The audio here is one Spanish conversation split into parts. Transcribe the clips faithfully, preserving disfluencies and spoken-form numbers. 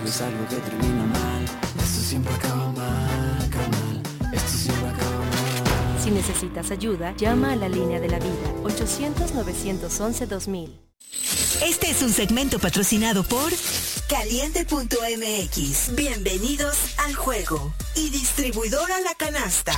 es algo que termina mal. Esto siempre acaba mal, acaba mal. Esto siempre acaba mal. Si necesitas ayuda, llama a la línea de la vida, ochocientos, novecientos once, dos mil. Este es un segmento patrocinado por Caliente punto m x. Bienvenidos al juego. Y distribuidora La Canasta.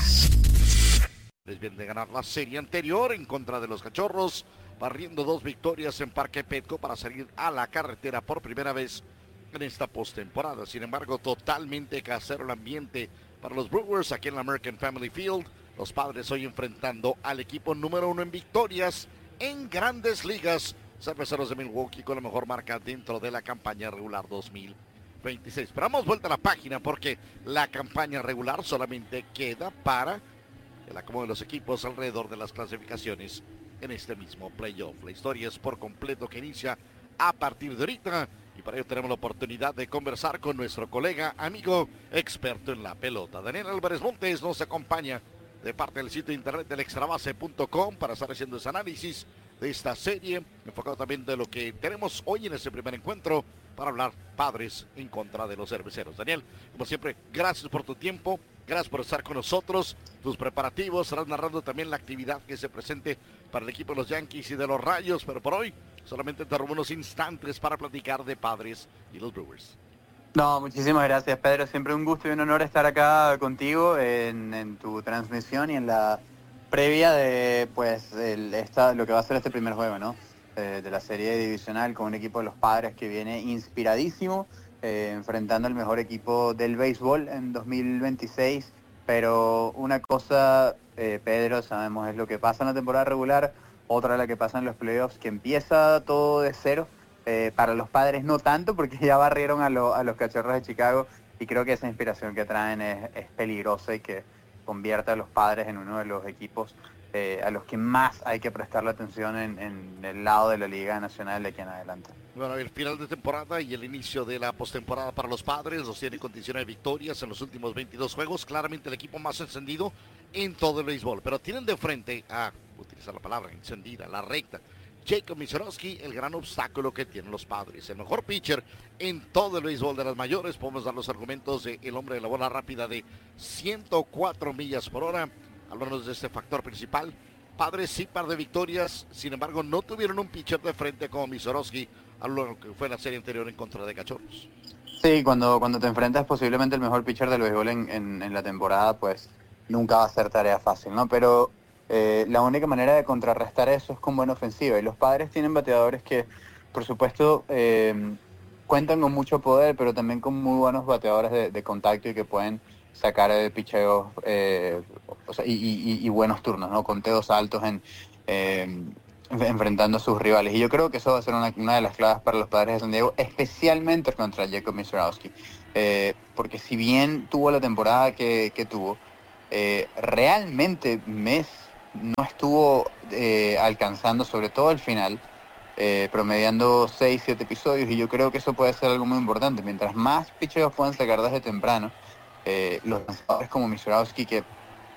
Les viene de ganar la serie anterior en contra de los Cachorros, barriendo dos victorias en Parque Petco para salir a la carretera por primera vez en esta postemporada. Sin embargo, totalmente casero el ambiente para los Brewers aquí en la American Family Field. Los Padres hoy enfrentando al equipo número uno en victorias en Grandes Ligas, Cerveceros de Milwaukee, con la mejor marca dentro de la campaña regular dos mil veintiséis. Pero damos vuelta a la página porque la campaña regular solamente queda para el acomodo de los equipos alrededor de las clasificaciones en este mismo playoff. La historia es por completo que inicia a partir de ahorita, y para ello tenemos la oportunidad de conversar con nuestro colega, amigo, experto en la pelota. Daniel Álvarez Montes nos acompaña de parte del sitio de internet del extrabase punto com para estar haciendo ese análisis de esta serie, enfocado también de lo que tenemos hoy en este primer encuentro para hablar Padres en contra de los Cerveceros. Daniel, como siempre, gracias por tu tiempo, gracias por estar con nosotros, tus preparativos, estarás narrando también la actividad que se presente para el equipo de los Yankees y de los Rayos, pero por hoy solamente te robo unos instantes para platicar de Padres y los Brewers. No, muchísimas gracias, Pedro. Siempre un gusto y un honor estar acá contigo en, en tu transmisión y en la previa de pues el, esta, lo que va a ser este primer juego, ¿no? Eh, de la serie divisional con un equipo de los Padres que viene inspiradísimo, eh, enfrentando al mejor equipo del béisbol en dos mil veintiséis. Pero una cosa, eh, Pedro, sabemos es lo que pasa en la temporada regular, otra la que pasa en los playoffs, que empieza todo de cero. Eh, para los Padres no tanto, porque ya barrieron a, lo, a los Cachorros de Chicago, y creo que esa inspiración que traen es, es peligrosa y que convierte a los Padres en uno de los equipos eh, a los que más hay que prestarle atención en, en el lado de la Liga Nacional de aquí en adelante. Bueno, el final de temporada y el inicio de la postemporada para los Padres los tiene en condiciones de victorias en los últimos veintidós juegos, claramente el equipo más encendido en todo el béisbol, pero tienen de frente a, utilizar la palabra encendida, la recta, Jacob Misiorowski, el gran obstáculo que tienen los Padres. El mejor pitcher en todo el béisbol de las mayores. Podemos dar los argumentos de el hombre de la bola rápida de ciento cuatro millas por hora. Hablando de este factor principal. Padres sí, par de victorias. Sin embargo, no tuvieron un pitcher de frente como Misiorowski a lo que fue la serie anterior en contra de Cachorros. Sí, cuando, cuando te enfrentas posiblemente el mejor pitcher del béisbol en, en, en la temporada, pues nunca va a ser tarea fácil, ¿no? Pero Eh, la única manera de contrarrestar eso es con buena ofensiva, y los Padres tienen bateadores que, por supuesto, eh, cuentan con mucho poder, pero también con muy buenos bateadores de, de contacto y que pueden sacar el picheo eh, o sea, y, y, y buenos turnos, ¿no? Conteos altos en eh, enfrentando a sus rivales, y yo creo que eso va a ser una, una de las claves para los Padres de San Diego, especialmente contra Jacob Misiorowski, eh, porque si bien tuvo la temporada que, que tuvo, eh, realmente mes no estuvo eh, alcanzando, sobre todo al final, eh, promediando seis, siete episodios, y yo creo que eso puede ser algo muy importante. Mientras más picheos puedan sacar desde temprano, eh, los lanzadores como Misiorowski, que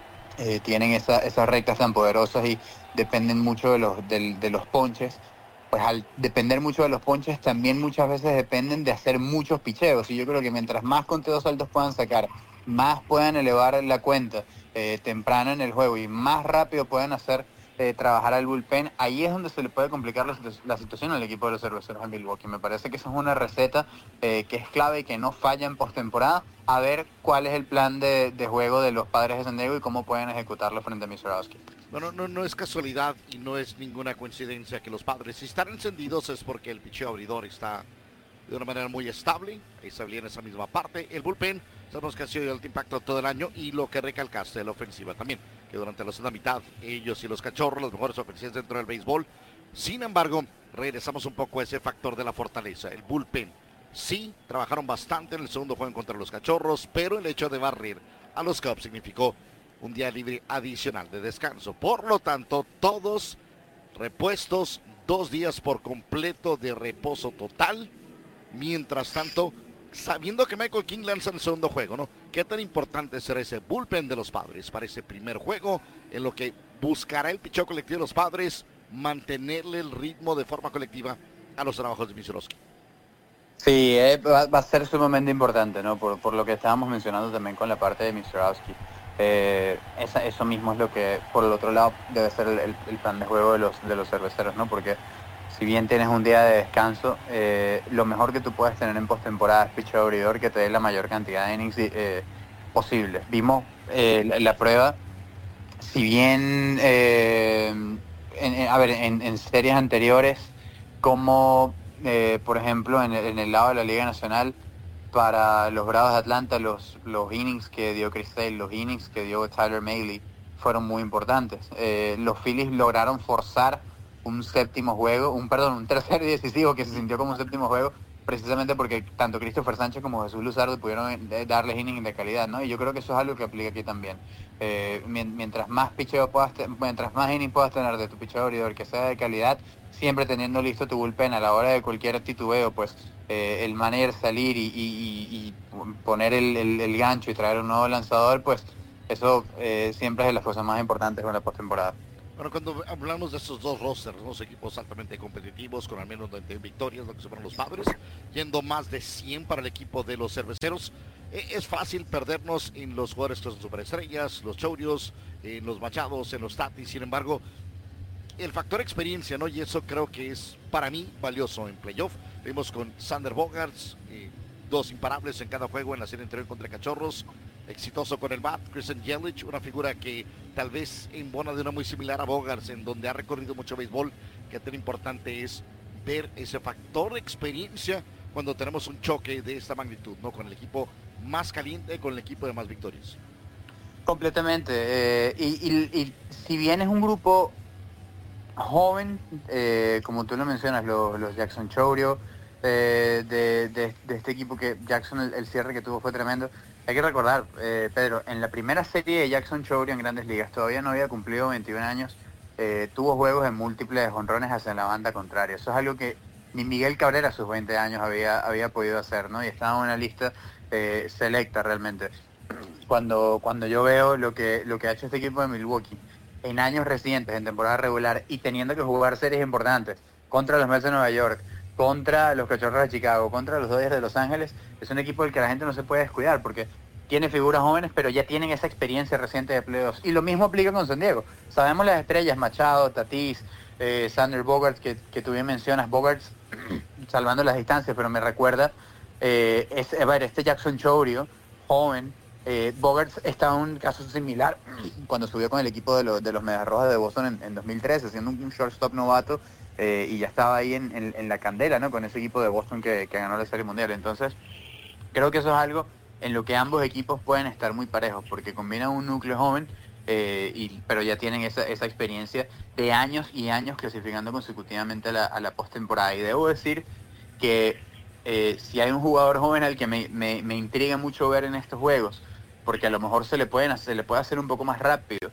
eh, tienen esa, esas rectas tan poderosas y dependen mucho de los, de, de los ponches, pues al depender mucho de los ponches, también muchas veces dependen de hacer muchos picheos, y yo creo que mientras más conteos altos puedan sacar, más puedan elevar la cuenta eh, temprano en el juego y más rápido pueden hacer eh, trabajar al bullpen, ahí es donde se le puede complicar la, la situación al equipo de los Cerveceros de Milwaukee. Me parece que esa es una receta eh, que es clave y que no falla en postemporada. A ver cuál es el plan de, de juego de los Padres de San Diego y cómo pueden ejecutarlo frente a Misiorowski. Bueno, no, no es casualidad y no es ninguna coincidencia que los Padres, si están encendidos, es porque el picheo abridor está de una manera muy estable. Ahí se en esa misma parte. El bullpen, sabemos que ha sido de alto impacto todo el año, y lo que recalcaste, la ofensiva también, que durante la segunda mitad, ellos y los Cachorros, las mejores ofensivas dentro del béisbol. Sin embargo, regresamos un poco a ese factor de la fortaleza, el bullpen. Sí, trabajaron bastante en el segundo juego contra los Cachorros, pero el hecho de barrer a los Cubs significó un día libre adicional de descanso. Por lo tanto, todos repuestos, dos días por completo de reposo total. Mientras tanto, sabiendo que Michael King lanza en el segundo juego, ¿no? ¿Qué tan importante será ese bullpen de los Padres para ese primer juego, en lo que buscará el picheo colectivo de los Padres mantenerle el ritmo de forma colectiva a los trabajos de Misiorowski? Sí, eh, va, va a ser sumamente importante, ¿no? Por, por lo que estábamos mencionando también con la parte de Mistrowski. Eh, esa, eso mismo es lo que, por el otro lado, debe ser el, el, el plan de juego de los, de los cerveceros, ¿no? Porque si bien tienes un día de descanso, eh, lo mejor que tú puedes tener en postemporada es pitcher abridor que te dé la mayor cantidad de innings eh, posibles. Vimos eh, la, la prueba, si bien, eh, en, en, a ver, en, en series anteriores, como eh, por ejemplo en el, en el lado de la Liga Nacional, para los Bravos de Atlanta, los, los innings que dio Chris Sale, los innings que dio Tyler Mahle fueron muy importantes. Eh, los Phillies lograron forzar un séptimo juego, un perdón, un tercer decisivo que se sintió como un séptimo juego, precisamente porque tanto Christopher Sánchez como Jesús Luzardo pudieron darles innings de calidad, ¿no? Y yo creo que eso es algo que aplica aquí también. Eh, mientras más picheo puedas, mientras más innings puedas tener de tu picheo abridor que sea de calidad, siempre teniendo listo tu bullpen a la hora de cualquier titubeo, pues eh, el manager salir y, y, y, y poner el, el, el gancho y traer un nuevo lanzador, pues eso eh, siempre es de las cosas más importantes en la postemporada. Bueno, cuando hablamos de estos dos rosters, dos equipos altamente competitivos, con al menos veinte victorias, lo que se fueron los Padres, yendo más de cien para el equipo de los Cerveceros, eh, es fácil perdernos en los jugadores que son superestrellas, los Chourios, en los Machados, en los Tatis. Sin embargo, el factor experiencia, ¿no? Y eso creo que es para mí valioso en playoff. Vimos con Sander Bogaerts, eh, dos imparables en cada juego en la serie anterior contra Cachorros, exitoso con el bat. Christian Yelich, una figura que tal vez embona de una muy similar a Bogaerts, en donde ha recorrido mucho béisbol. Que tan importante es ver ese factor de experiencia cuando tenemos un choque de esta magnitud, ¿no? Con el equipo más caliente, con el equipo de más victorias. Completamente. Eh, y, y, y si bien es un grupo joven, eh, como tú lo mencionas, los, los Jackson Chourio, eh, de, de, de este equipo que Jackson, el, el cierre que tuvo fue tremendo. Hay que recordar, eh, Pedro, en la primera serie de Jackson Chourio en Grandes Ligas, todavía no había cumplido veintiún años, eh, tuvo juegos en múltiples jonrones hacia la banda contraria. Eso es algo que ni Miguel Cabrera a sus veinte años había, había podido hacer, ¿no? Y estaba en una lista eh, selecta realmente. Cuando, cuando yo veo lo que, lo que ha hecho este equipo de Milwaukee en años recientes, en temporada regular, y teniendo que jugar series importantes contra los Mets de Nueva York, contra los Cachorros de Chicago, contra los Dodgers de Los Ángeles, es un equipo del que la gente no se puede descuidar, porque tiene figuras jóvenes, pero ya tienen esa experiencia reciente de playoffs. Y lo mismo aplica con San Diego. Sabemos las estrellas, Machado, Tatis, eh, Sander Bogaerts, que, que tú bien mencionas, Bogaerts, salvando las distancias, pero me recuerda, eh, es, a ver, este Jackson Chourio, joven, Eh, Bogaerts está en un caso similar cuando subió con el equipo de, lo, de los Medias Rojas de Boston en, en dos mil trece, siendo un, un shortstop novato, eh, y ya estaba ahí en, en, en la candela, ¿no? Con ese equipo de Boston que, que ganó la Serie Mundial. Entonces, creo que eso es algo en lo que ambos equipos pueden estar muy parejos, porque combinan un núcleo joven, eh, y, pero ya tienen esa, esa experiencia de años y años clasificando consecutivamente a la, a la postemporada. Y debo decir que eh, si hay un jugador joven al que me, me, me intriga mucho ver en estos juegos, porque a lo mejor se le pueden hacer, se le puede hacer un poco más rápido,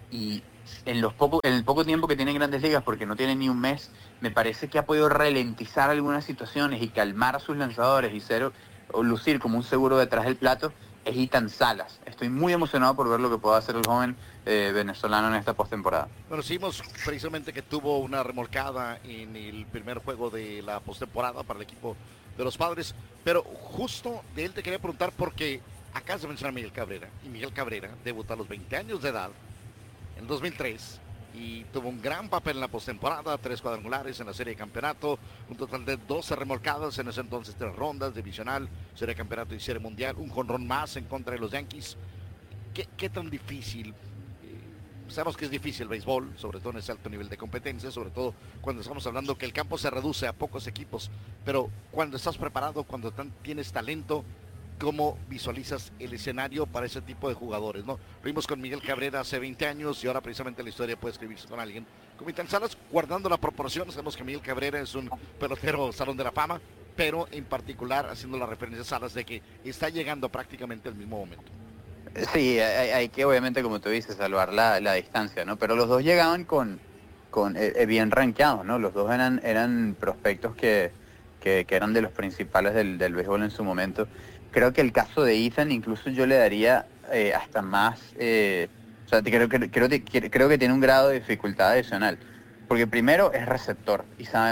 y en los poco, en el poco tiempo que tiene Grandes Ligas, porque no tiene ni un mes, me parece que ha podido ralentizar algunas situaciones y calmar a sus lanzadores y ser o lucir como un seguro detrás del plato, es Ethan Salas. Estoy muy emocionado por ver lo que pueda hacer el joven eh, venezolano en esta postemporada. Bueno, sí vimos precisamente que tuvo una remolcada en el primer juego de la postemporada para el equipo de los Padres, pero justo de él te quería preguntar porque acá se menciona a Miguel Cabrera, y Miguel Cabrera debutó a los veinte años de edad, en dos mil tres, y tuvo un gran papel en la postemporada, tres cuadrangulares en la serie de campeonato, un total de doce remolcadas, en ese entonces tres rondas, divisional, serie de campeonato y serie mundial, un jonrón más en contra de los Yankees. ¿Qué, qué tan difícil? Eh, sabemos que es difícil el béisbol, sobre todo en ese alto nivel de competencia, sobre todo cuando estamos hablando que el campo se reduce a pocos equipos, pero cuando estás preparado, cuando tan, tienes talento, ¿cómo visualizas el escenario para ese tipo de jugadores, no? Lo vimos con Miguel Cabrera hace veinte años y ahora precisamente la historia puede escribirse con alguien como Ethan Salas, guardando la proporción. Sabemos que Miguel Cabrera es un pelotero Salón de la Fama, pero en particular haciendo la referencia a Salas de que está llegando prácticamente al mismo momento. Sí, hay, hay que obviamente, como tú dices, salvar la, la distancia, ¿no? Pero los dos llegaban con, con eh, bien rankeados, ¿no? Los dos eran, eran prospectos que, que, que eran de los principales del, del béisbol en su momento. Creo que el caso de Ethan incluso yo le daría eh, hasta más, eh, o sea, creo, creo, creo, creo que tiene un grado de dificultad adicional, porque primero es receptor, y sabemos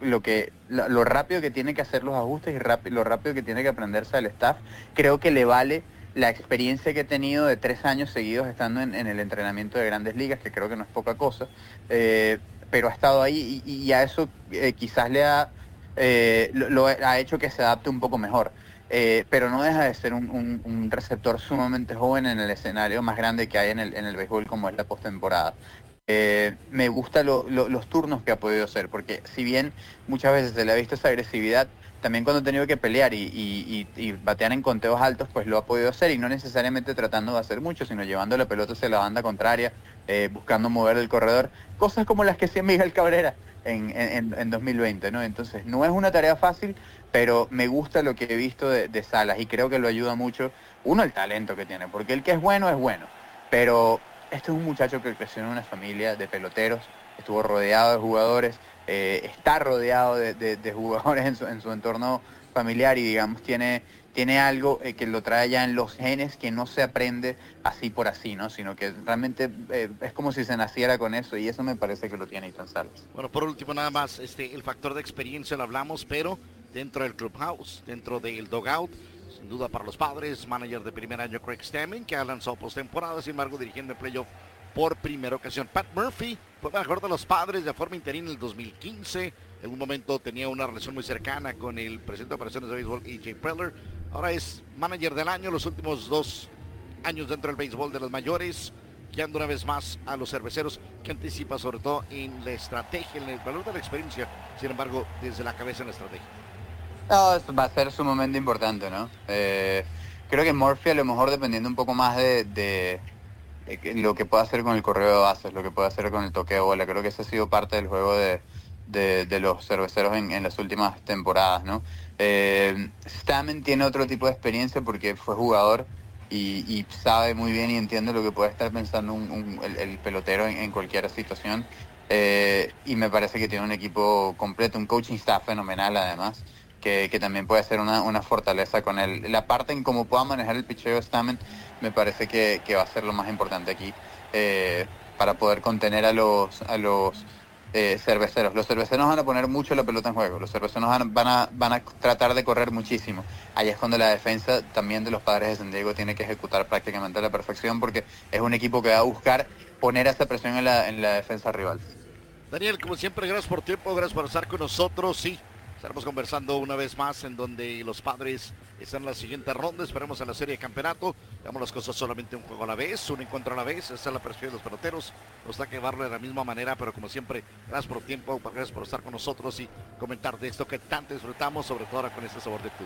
lo que lo, lo rápido que tiene que hacer los ajustes y rápido, lo rápido que tiene que aprenderse al staff, creo que le vale la experiencia que he tenido de tres años seguidos estando en, en el entrenamiento de Grandes Ligas, que creo que no es poca cosa, eh, pero ha estado ahí y, y a eso eh, quizás le ha, eh, lo, lo ha hecho que se adapte un poco mejor. Eh, pero no deja de ser un, un, un receptor sumamente joven en el escenario más grande que hay en el, en el béisbol, como es la postemporada. Eh, me gustan lo, lo, los turnos que ha podido hacer, porque si bien muchas veces se le ha visto esa agresividad, también cuando ha tenido que pelear y, y, y, y batear en conteos altos, pues lo ha podido hacer, y no necesariamente tratando de hacer mucho, sino llevando la pelota hacia la banda contraria, eh, buscando mover el corredor, cosas como las que hacía Miguel Cabrera en, en, en dos mil veinte, ¿no? Entonces no es una tarea fácil, pero me gusta lo que he visto de, de Salas y creo que lo ayuda mucho, uno, el talento que tiene, porque el que es bueno es bueno, pero este es un muchacho que creció en una familia de peloteros, estuvo rodeado de jugadores, eh, está rodeado de, de, de jugadores en su, en su entorno familiar y digamos tiene, tiene algo eh, que lo trae ya en los genes, que no se aprende así por así, ¿no? Sino que realmente eh, es como si se naciera con eso, y eso me parece que lo tiene Ethan Salas. Bueno, por último nada más, este, el factor de experiencia lo hablamos, pero dentro del clubhouse, dentro del dugout, sin duda para los Padres, manager de primer año Craig Stammen, que ha lanzado postemporada, sin embargo dirigiendo el playoff por primera ocasión. Pat Murphy fue mejor de los Padres de forma interina en el dos mil quince, en un momento tenía una relación muy cercana con el presidente de operaciones de béisbol, A J Preller, ahora es manager del año, los últimos dos años dentro del béisbol de los mayores, guiando una vez más a los cerveceros, que anticipa sobre todo en la estrategia, en el valor de la experiencia, sin embargo desde la cabeza en la estrategia. No, esto va a ser sumamente importante, ¿no? Eh, creo que Murphy a lo mejor dependiendo un poco más de, de, de lo que pueda hacer con el correo de bases, lo que pueda hacer con el toque de bola. Creo que ese ha sido parte del juego de, de, de los cerveceros en, en las últimas temporadas, ¿no? Eh, Stammen tiene otro tipo de experiencia porque fue jugador y, y sabe muy bien y entiende lo que puede estar pensando un, un, el, el pelotero en, en cualquier situación. Eh, y me parece que tiene un equipo completo, un coaching staff fenomenal además. Que, que también puede ser una, una fortaleza con él. La parte en cómo pueda manejar el picheo de Stammen me parece que, que va a ser lo más importante aquí eh, para poder contener a los a los eh, cerveceros. Los cerveceros van a poner mucho la pelota en juego, los cerveceros van, van, a, van a tratar de correr muchísimo. Ahí es cuando la defensa también de los Padres de San Diego tiene que ejecutar prácticamente a la perfección, porque es un equipo que va a buscar poner esa presión en la, en la defensa rival. Daniel, como siempre, gracias por tiempo, gracias por estar con nosotros. Sí, estaremos conversando una vez más en donde los Padres están en la siguiente ronda. Esperemos en la serie de campeonato. Damos las cosas solamente un juego a la vez, un encuentro a la vez. Esa es la perspectiva de los peloteros. Nos da que llevarlo de la misma manera, pero como siempre, gracias por tiempo, gracias por estar con nosotros y comentar de esto que tanto disfrutamos, sobre todo ahora con este sabor de club.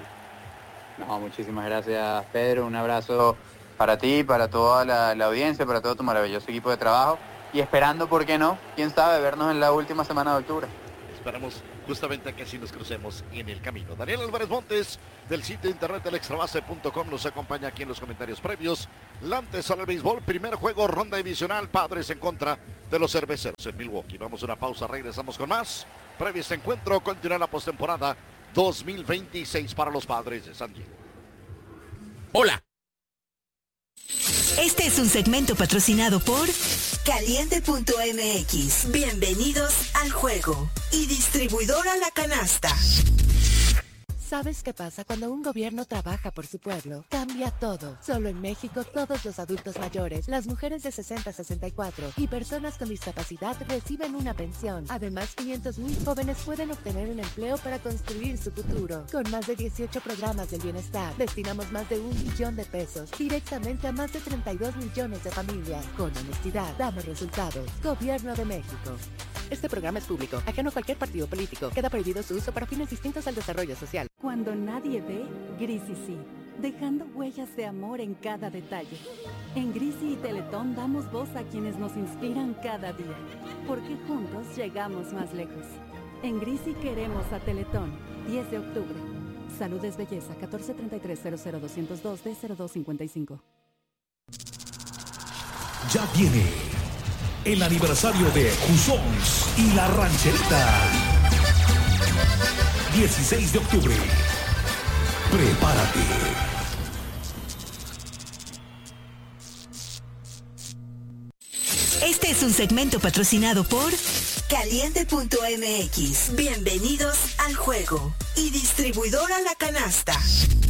No, muchísimas gracias, Pedro. Un abrazo para ti, para toda la, la audiencia, para todo tu maravilloso equipo de trabajo. Y esperando, ¿por qué no? Quién sabe, vernos en la última semana de octubre. Esperamos justamente que así nos crucemos en el camino. Daniel Álvarez Montes, del sitio de internet el extra base punto com, nos acompaña aquí en los comentarios previos. La antesala del béisbol, primer juego, ronda divisional, Padres en contra de los Cerveceros en Milwaukee. Vamos a una pausa, regresamos con más. Previo a este encuentro, continúa la postemporada dos mil veintiséis para los Padres de San Diego. Hola. Este es un segmento patrocinado por Caliente punto M X. Bienvenidos al juego. Y distribuidora La Canasta. ¿Sabes qué pasa cuando un gobierno trabaja por su pueblo? Cambia todo. Solo en México, todos los adultos mayores, las mujeres de sesenta a sesenta y cuatro y personas con discapacidad reciben una pensión. Además, quinientos mil jóvenes pueden obtener un empleo para construir su futuro. Con más de dieciocho programas del bienestar, destinamos más de un millón de pesos directamente a más de treinta y dos millones de familias. Con honestidad, damos resultados. Gobierno de México. Este programa es público, ajeno a cualquier partido político. Queda prohibido su uso para fines distintos al desarrollo social. Cuando nadie ve, Grisi sí, dejando huellas de amor en cada detalle. En Grisi y Teletón damos voz a quienes nos inspiran cada día, porque juntos llegamos más lejos. En Grisi queremos a Teletón, diez de octubre. Salud es belleza, catorce treinta y tres cero cero doscientos dos D cero dos cincuenta y cinco. Ya viene el aniversario de Jusons y la Rancherita. dieciséis de octubre. Prepárate. Este es un segmento patrocinado por Caliente punto m x. Bienvenidos al juego. Y Distribuidora La Canasta.